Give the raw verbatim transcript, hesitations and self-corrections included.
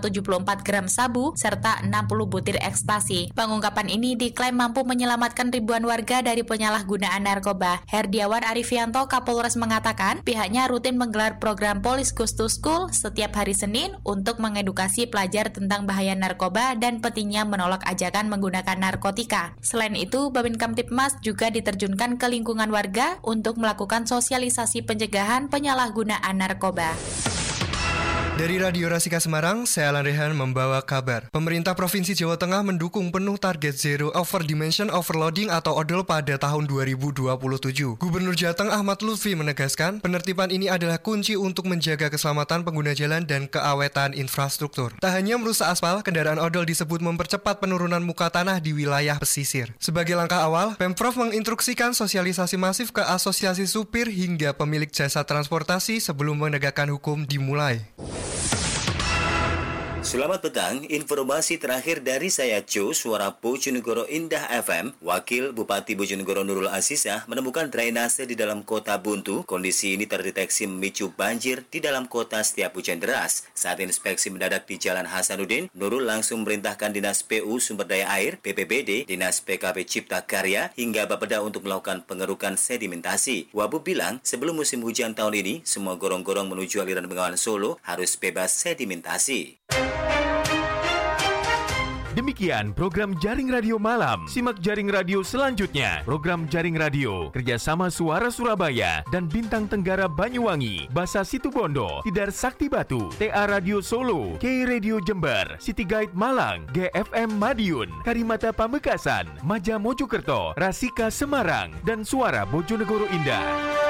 tujuh puluh empat gram sabu, serta enam puluh butir ekstasi. Pengungkapan ini diklaim mampu menyelamatkan ribuan warga dari penyalahgunaan narkoba. Herdiawan Arifianto, Kapolres, mengatakan pihaknya rutin menggelar program Police Goes to School setiap hari Senin untuk mengedukasi pelajar tentang bahaya narkoba dan pentingnya menolak ajakan menggunakan narkotika. Selain itu, Babin Kamtibmas juga diterjunkan ke lingkungan warga untuk melakukan sosialisasi pencegahan penyalahgunaan narkoba. Dari Radio Rasika Semarang, saya Alan Rehan membawa kabar. Pemerintah Provinsi Jawa Tengah mendukung penuh target Zero Overdimension Overloading atau O D O L pada tahun dua ribu dua puluh tujuh. Gubernur Jateng Ahmad Lutfi menegaskan, penertiban ini adalah kunci untuk menjaga keselamatan pengguna jalan dan keawetan infrastruktur. Tak hanya merusak aspal, kendaraan odol disebut mempercepat penurunan muka tanah di wilayah pesisir. Sebagai langkah awal, Pemprov menginstruksikan sosialisasi masif ke asosiasi supir hingga pemilik jasa transportasi sebelum menegakkan hukum dimulai. Selamat petang, informasi terakhir dari saya Jo, suara Bojonegoro Indah F M. Wakil Bupati Bojonegoro Nurul Azizah menemukan drainase di dalam kota buntu. Kondisi ini terdeteksi memicu banjir di dalam kota setiap hujan deras. Saat inspeksi mendadak di Jalan Hasanuddin, Nurul langsung memerintahkan Dinas P U Sumber Daya Air, B P B D, Dinas P K P Cipta Karya, hingga Bapeda untuk melakukan pengerukan sedimentasi. Wabu bilang, sebelum musim hujan tahun ini, semua gorong-gorong menuju aliran Bengawan Solo harus bebas sedimentasi. Demikian program Jaring Radio Malam. Simak Jaring Radio selanjutnya. Program Jaring Radio kerjasama Suara Surabaya dan Bintang Tenggara Banyuwangi, Basa Situbondo, Tidar Sakti Batu, T A Radio Solo, K Radio Jember, City Guide Malang, G F M Madiun, Karimata Pamekasan, Maja Mojokerto, Rasika Semarang, dan Suara Bojonegoro Indah.